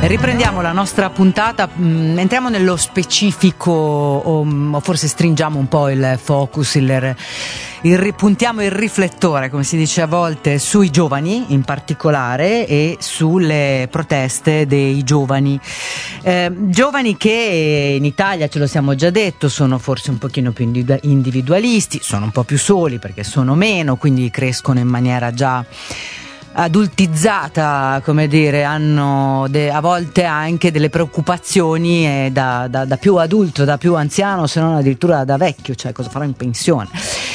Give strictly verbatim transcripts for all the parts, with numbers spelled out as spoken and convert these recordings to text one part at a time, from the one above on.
Riprendiamo la nostra puntata, mh, entriamo nello specifico o, o forse stringiamo un po' il focus, il, il ripuntiamo il riflettore, come si dice a volte, sui giovani in particolare e sulle proteste dei giovani. Eh, giovani che in Italia, ce lo siamo già detto, sono forse un pochino più individualisti, sono un po' più soli perché sono meno, quindi crescono in maniera già adultizzata, come dire, hanno de, a volte anche delle preoccupazioni eh, da, da, da più adulto, da più anziano, se non addirittura da vecchio, cioè cosa farò in pensione.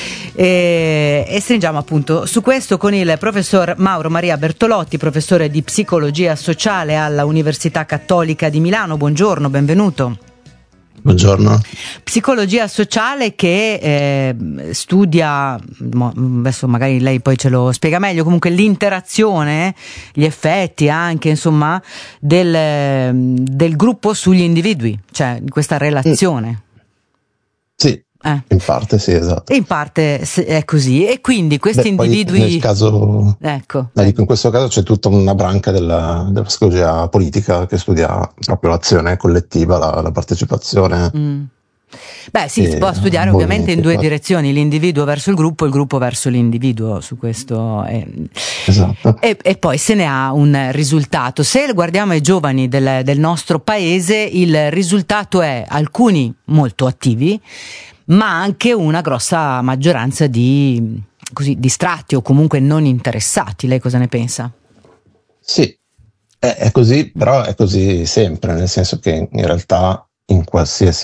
E, e stringiamo appunto su questo con il professor Mauro Maria Bertolotti, professore di psicologia sociale alla Università Cattolica di Milano. Buongiorno, benvenuto. Buongiorno. Psicologia sociale che eh, studia, adesso magari lei poi ce lo spiega meglio, comunque l'interazione, gli effetti anche insomma del, del gruppo sugli individui, cioè questa relazione. Sì. Eh. In parte sì, esatto. In parte è così, e quindi questi Beh, individui. Nel caso, ecco, eh, in questo caso c'è tutta una branca della, della psicologia politica che studia proprio l'azione collettiva, la, la partecipazione. Mm. Beh sì, si può studiare ovviamente in due direzioni, l'individuo verso il gruppo, il gruppo verso l'individuo, su questo è... esatto. e, e poi se ne ha un risultato. Se guardiamo ai giovani del, del nostro paese, il risultato è alcuni molto attivi, ma anche una grossa maggioranza di così distratti o comunque non interessati. Lei cosa ne pensa? Sì, è, è così, però è così sempre, nel senso che in realtà in qualsiasi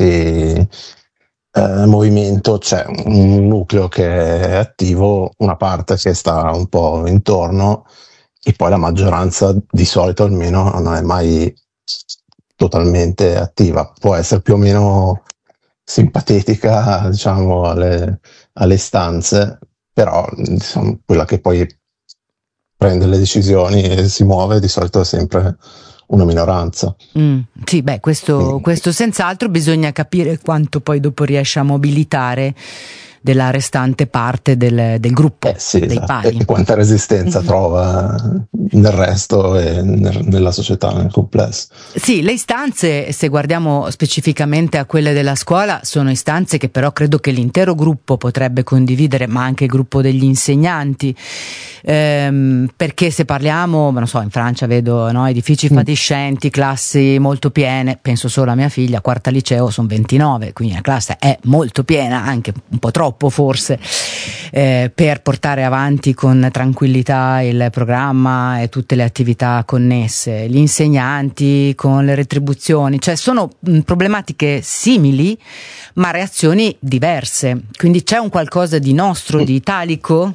eh, movimento c'è un nucleo che è attivo, una parte che sta un po' intorno e poi la maggioranza, di solito almeno, non è mai totalmente attiva. Può essere più o meno simpatetica, diciamo, alle, alle istanze, però insomma, quella che poi prende le decisioni e si muove di solito è sempre una minoranza. Mm, sì, beh, questo, questo senz'altro. Bisogna capire quanto poi dopo riesce a mobilitare della restante parte del, del gruppo, eh sì, dei esatto. pari. E quanta resistenza mm-hmm. trova nel resto e nel, nella società nel complesso. Sì, le istanze, se guardiamo specificamente a quelle della scuola, sono istanze che però credo che l'intero gruppo potrebbe condividere, ma anche il gruppo degli insegnanti, ehm, perché se parliamo, non so, in Francia vedo no, edifici fatiscenti, classi molto piene, penso solo a mia figlia, quarta liceo, sono ventinove, quindi la classe è molto piena, anche un po' troppo forse, eh, per portare avanti con tranquillità il programma e tutte le attività connesse. Gli insegnanti con le retribuzioni, cioè sono mh, problematiche simili ma reazioni diverse, quindi c'è un qualcosa di nostro, di italico?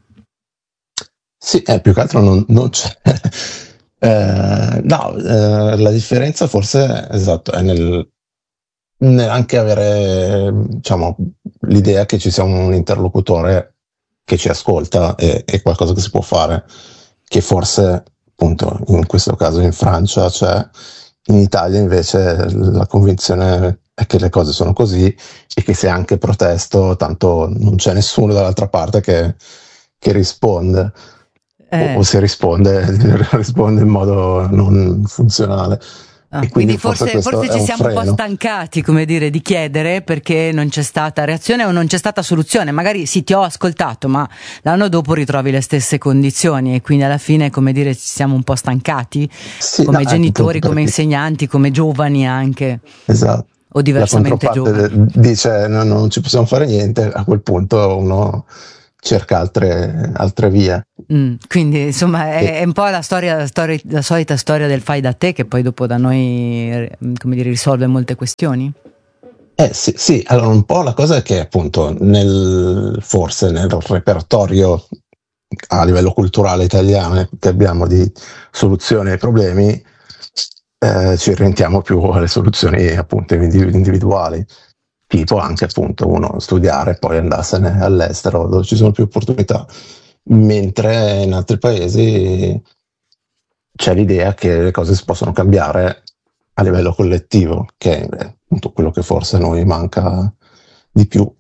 Sì, eh, più che altro non, non c'è. Eh, no, eh, la differenza forse esatto, è nel, nel anche avere diciamo, l'idea che ci sia un interlocutore che ci ascolta e, e qualcosa che si può fare, che forse appunto in questo caso in Francia c'è, in Italia invece la convinzione è che le cose sono così e che se anche protesto tanto non c'è nessuno dall'altra parte che, che risponde. Eh. O se risponde, risponde in modo non funzionale. Ah, e quindi, quindi forse, forse, forse ci siamo un, un po' stancati, come dire, di chiedere perché non c'è stata reazione o non c'è stata soluzione. Magari sì, ti ho ascoltato, ma l'anno dopo ritrovi le stesse condizioni e quindi alla fine, come dire, ci siamo un po' stancati, sì, come no, genitori, come perché... insegnanti, come giovani anche. Esatto. O diversamente la giovani. Dice no, non ci possiamo fare niente, a quel punto uno cerca altre, altre vie. Mm, quindi insomma è, è un po' la storia, la storia, la solita storia del fai da te che poi dopo da noi come dire risolve molte questioni. Eh sì, sì, allora un po' la cosa è che appunto nel forse nel repertorio a livello culturale italiano che abbiamo di soluzioni ai problemi eh, ci orientiamo più alle soluzioni appunto individuali. Tipo anche appunto uno studiare e poi andarsene all'estero dove ci sono più opportunità, mentre in altri paesi c'è l'idea che le cose si possono cambiare a livello collettivo, che è appunto quello che forse a noi manca di più.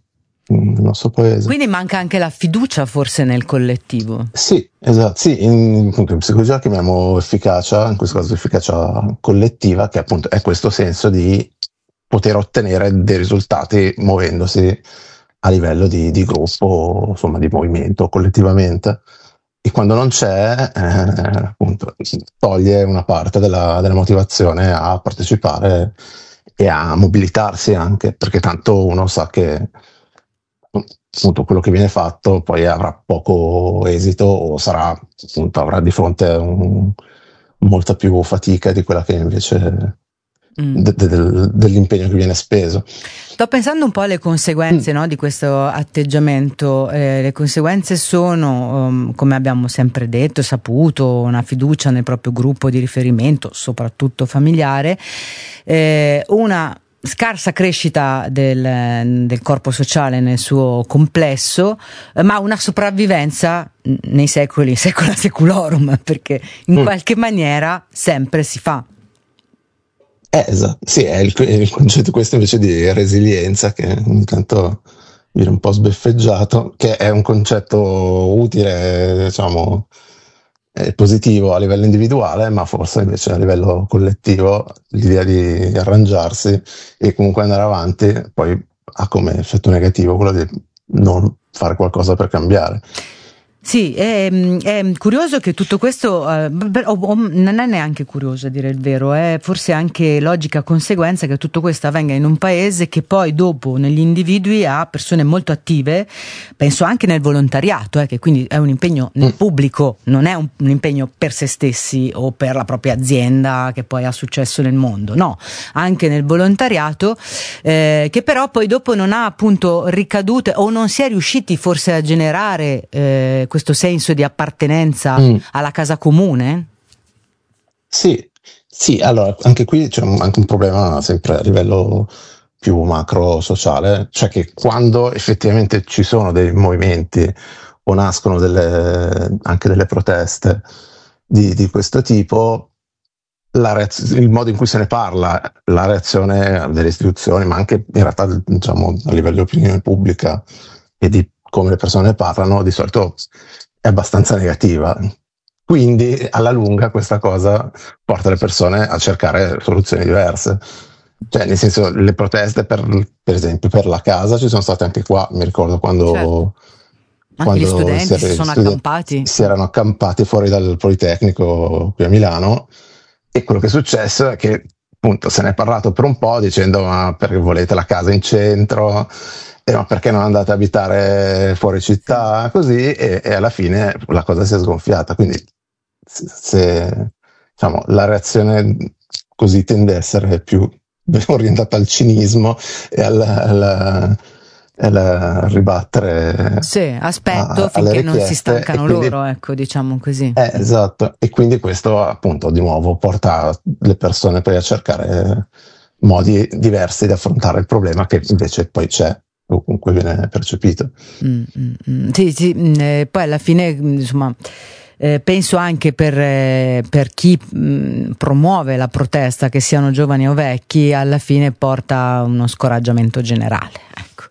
nel nostro paese. Quindi manca anche la fiducia forse nel collettivo. Sì, esatto, sì, in, appunto, in psicologia chiamiamo efficacia, in questo caso efficacia collettiva, che appunto è questo senso di poter ottenere dei risultati muovendosi a livello di, di gruppo, insomma di movimento collettivamente. E quando non c'è, eh, appunto, toglie una parte della, della motivazione a partecipare e a mobilitarsi anche, perché tanto uno sa che appunto quello che viene fatto poi avrà poco esito o sarà appunto avrà di fronte un, molta più fatica di quella che invece Mm. de, de, del, dell'impegno che viene speso. Sto pensando un po' alle conseguenze, mm. no, di questo atteggiamento. Eh, le conseguenze sono, um, come abbiamo sempre detto, saputo, una fiducia nel proprio gruppo di riferimento, soprattutto familiare, eh, una scarsa crescita del, del corpo sociale nel suo complesso, eh, ma una sopravvivenza nei secoli, secula seculorum, perché in mm. qualche maniera sempre si fa. Eh, esatto, sì, è il, è il concetto questo invece di resilienza che ogni tanto viene un po' sbeffeggiato, che è un concetto utile, diciamo, è positivo a livello individuale, ma forse invece a livello collettivo l'idea di arrangiarsi e comunque andare avanti poi ha come effetto negativo quello di non fare qualcosa per cambiare. Sì, è, è curioso che tutto questo, eh, o, o, non è neanche curioso a dire il vero, è forse anche logica conseguenza che tutto questo avvenga in un paese che poi dopo negli individui ha persone molto attive, penso anche nel volontariato, eh, che quindi è un impegno nel pubblico, non è un, un impegno per se stessi o per la propria azienda che poi ha successo nel mondo, no, anche nel volontariato, eh, che però poi dopo non ha appunto ricadute o non si è riusciti forse a generare eh, questo senso di appartenenza mm. alla casa comune? Sì, sì, allora anche qui c'è un, anche un problema sempre a livello più macro sociale, cioè che quando effettivamente ci sono dei movimenti o nascono delle, anche delle proteste di, di questo tipo, la reaz- il modo in cui se ne parla, la reazione delle istituzioni, ma anche in realtà diciamo a livello di opinione pubblica e di come le persone parlano, di solito è abbastanza negativa. Quindi alla lunga questa cosa porta le persone a cercare soluzioni diverse. Cioè, nel senso, le proteste per, per esempio per la casa ci sono state anche qua, mi ricordo quando, certo. Anche quando gli studenti si, si sono studenti accampati. Si erano accampati fuori dal Politecnico qui a Milano, e quello che è successo è che appunto se ne è parlato per un po' dicendo ma perché volete la casa in centro? Eh, ma perché non andate a abitare fuori città, così, e, e alla fine la cosa si è sgonfiata. Quindi se, se diciamo, la reazione così tende a essere più orientata al cinismo e al, al, al ribattere, sì, aspetto a, finché non si stancano quindi, loro, ecco, diciamo così. Eh, esatto, e quindi questo appunto di nuovo porta le persone poi a cercare modi diversi di affrontare il problema che invece poi c'è o comunque viene percepito. Mm, mm, mm. Sì, sì, eh, poi alla fine insomma eh, penso anche per, eh, per chi mh, promuove la protesta, che siano giovani o vecchi, alla fine porta uno scoraggiamento generale, ecco.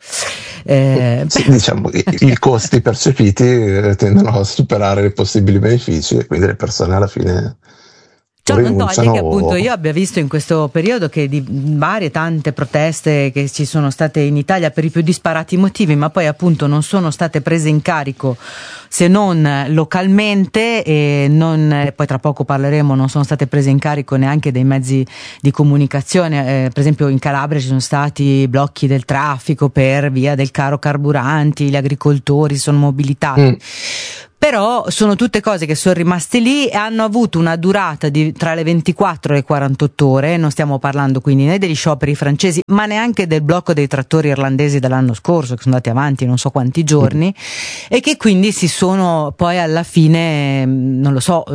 Eh, sì, diciamo i, i costi percepiti eh, tendono a superare i possibili benefici e quindi le persone alla fine ciò non toglie che appunto io abbia visto in questo periodo che di varie tante proteste che ci sono state in Italia per i più disparati motivi, ma poi appunto non sono state prese in carico se non localmente, e non, poi tra poco parleremo, non sono state prese in carico neanche dei mezzi di comunicazione. Eh, per esempio in Calabria ci sono stati blocchi del traffico per via del caro carburanti, gli agricoltori si sono mobilitati. Mm. Però sono tutte cose che sono rimaste lì e hanno avuto una durata di tra le ventiquattro e le quarantotto ore. Non stiamo parlando quindi né degli scioperi francesi, ma neanche del blocco dei trattori irlandesi dell'anno scorso, che sono andati avanti non so quanti giorni, e che quindi si sono poi alla fine, non lo so,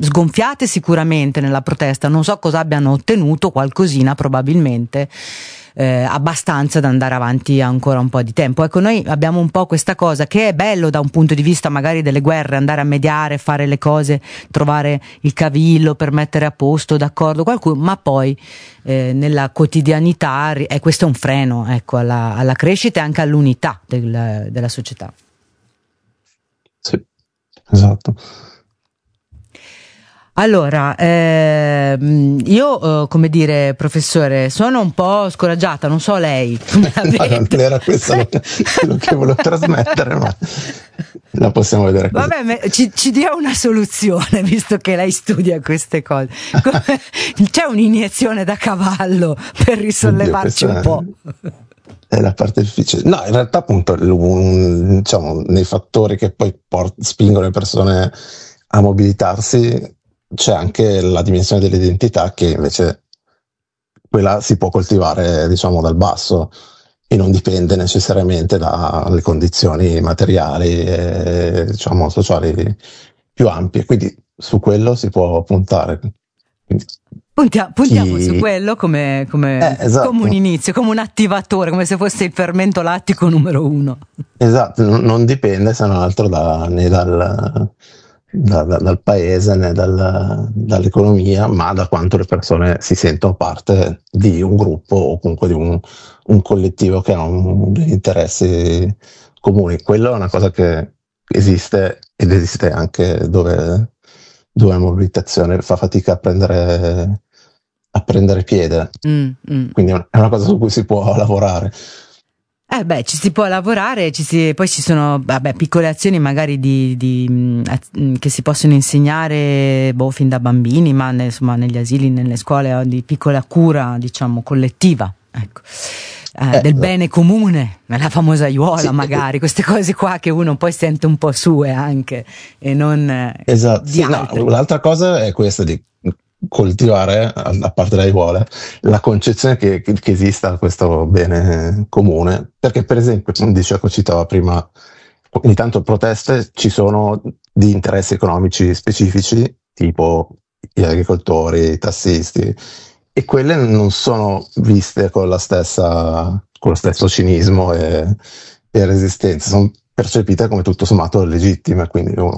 sgonfiate sicuramente nella protesta. Non so cosa abbiano ottenuto, qualcosina probabilmente, eh, abbastanza da andare avanti ancora un po' di tempo. Ecco, noi abbiamo un po' questa cosa che è bello da un punto di vista magari delle guerre, andare a mediare, fare le cose, trovare il cavillo per mettere a posto, d'accordo qualcuno, ma poi eh, nella quotidianità è questo è un freno, ecco, alla, alla crescita e anche all'unità del, della società. Sì, esatto. Allora, ehm, io, eh, come dire, professore, sono un po' scoraggiata, non so lei. No, non era questo quello che volevo trasmettere, ma la possiamo vedere così. Vabbè, me, ci, ci dia una soluzione, visto che lei studia queste cose. Come, c'è un'iniezione da cavallo per risollevarci Oddio, un po'? È la parte difficile. No, in realtà appunto un, diciamo, nei fattori che poi port- spingono le persone a mobilitarsi c'è anche la dimensione dell'identità, che invece quella si può coltivare, diciamo, dal basso e non dipende necessariamente dalle condizioni materiali e, diciamo, sociali più ampie, quindi su quello si può puntare. Quindi, Puntia, puntiamo chi... su quello come, come, eh, esatto. come un inizio, come un attivatore, come se fosse il fermento lattico numero uno. Esatto, non, non dipende se non altro da, né dal, da, da, dal paese né dal, dall'economia, ma da quanto le persone si sentono parte di un gruppo o comunque di un, un collettivo che ha un, degli interessi comuni. Quello è una cosa che esiste ed esiste anche dove, dove la mobilitazione fa fatica a prendere, a prendere piede. Mm, mm. Quindi è una cosa su cui si può lavorare. Eh beh, ci si può lavorare, ci si, poi ci sono vabbè, piccole azioni magari di, di, mh, che si possono insegnare boh, fin da bambini, ma ne, insomma negli asili, nelle scuole, di piccola cura, diciamo, collettiva, ecco. Eh, eh, del bene comune, la famosa aiuola, sì, magari, queste cose qua che uno poi sente un po' sue anche e non eh, esatto, di sì, no, l'altra cosa è questa di coltivare, a parte le aiuole, la concezione che, che, che esista questo bene comune, perché per esempio, dicevo, citava prima, ogni tanto proteste ci sono di interessi economici specifici, tipo gli agricoltori, i tassisti, e quelle non sono viste con la stessa, con lo stesso cinismo e, e resistenza, sono percepite come tutto sommato legittime, quindi uno,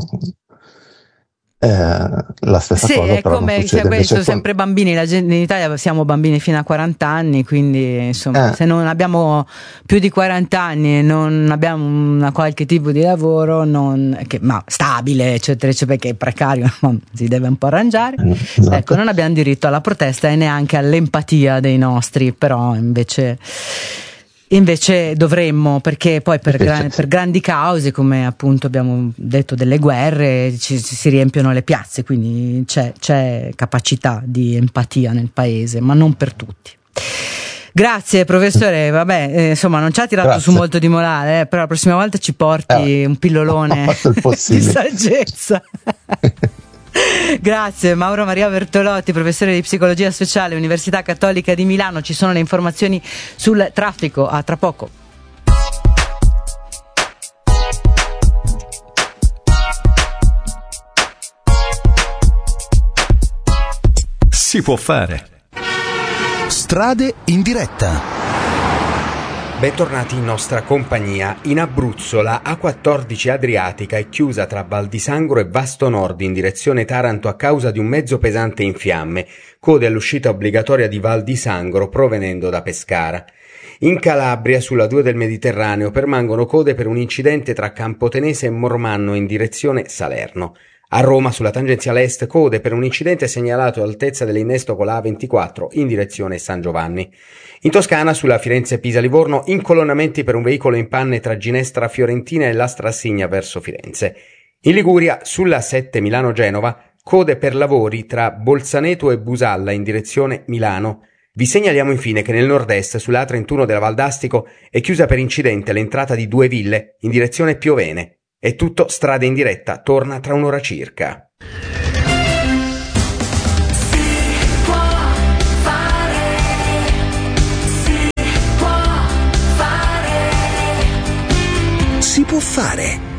Eh, la stessa sì, cosa è però come non cioè, quelli sono con... sempre bambini, la gente, in Italia siamo bambini fino a quaranta anni, quindi insomma eh. se non abbiamo più di quaranta anni e non abbiamo una qualche tipo di lavoro non, che, ma stabile eccetera eccetera, perché è precario, no, si deve un po' arrangiare, eh, esatto. Ecco, non abbiamo diritto alla protesta e neanche all'empatia dei nostri, però invece Invece dovremmo, perché poi per, gra- per grandi cause, come appunto abbiamo detto delle guerre, ci, ci si riempiono le piazze, quindi c'è, c'è capacità di empatia nel paese, ma non per tutti. Grazie professore, vabbè, eh, insomma non ci ha tirato Grazie. su molto di morale, eh, però la prossima volta ci porti eh, un pillolone di saggezza. Grazie Mauro Maria Bertolotti, professore di psicologia sociale, Università Cattolica di Milano. Ci sono le informazioni sul traffico, a tra poco. Si può fare. Strade in diretta. Bentornati in nostra compagnia. In Abruzzo la A quattordici Adriatica è chiusa tra Val di Sangro e Vasto Nord in direzione Taranto a causa di un mezzo pesante in fiamme, code all'uscita obbligatoria di Val di Sangro provenendo da Pescara. In Calabria, sulla due del Mediterraneo, permangono code per un incidente tra Campotenese e Mormanno in direzione Salerno. A Roma, sulla tangenziale est, code per un incidente segnalato all'altezza dell'innesto con la A ventiquattro in direzione San Giovanni. In Toscana, sulla Firenze-Pisa-Livorno, incolonnamenti per un veicolo in panne tra Ginestra Fiorentina e Lastra Assigna verso Firenze. In Liguria, sulla sette Milano-Genova, code per lavori tra Bolzaneto e Busalla in direzione Milano. Vi segnaliamo infine che nel nord-est, sulla A trentuno della Valdastico, è chiusa per incidente l'entrata di Due Ville in direzione Piovene. È tutto, Strade in diretta torna tra un'ora circa. Si può fare.